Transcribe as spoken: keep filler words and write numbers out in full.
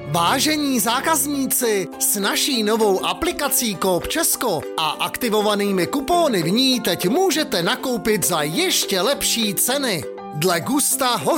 Vážení zákazníci, s naší novou aplikací Coop Česko a aktivovanými kupóny v ní teď můžete nakoupit za ještě lepší ceny. Dle gusta